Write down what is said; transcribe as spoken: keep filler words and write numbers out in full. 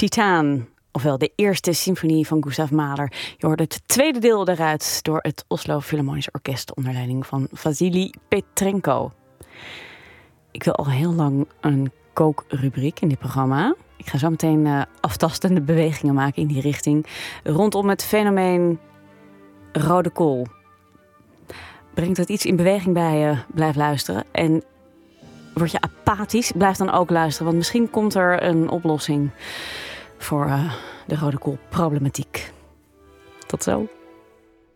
Titaan, ofwel de eerste symfonie van Gustav Mahler. Je hoorde het tweede deel daaruit door het Oslo Philharmonisch Orkest onder leiding van Vasily Petrenko. Ik wil al heel lang een kookrubriek in dit programma. Ik ga zo meteen uh, aftastende bewegingen maken in die richting rondom het fenomeen rode kool. Brengt het iets in beweging bij je, blijf luisteren. En word je apathisch, blijf dan ook luisteren. Want misschien komt er een oplossing voor uh, de rode koolproblematiek. Tot zo.